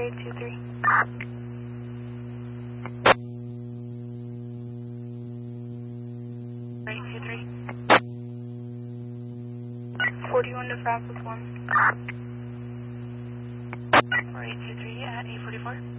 823. 41 to Falcon 1. 4823 at 844.